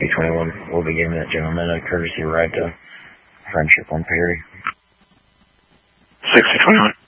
21 will be giving that gentleman a courtesy ride to Friendship on Perry. 6021.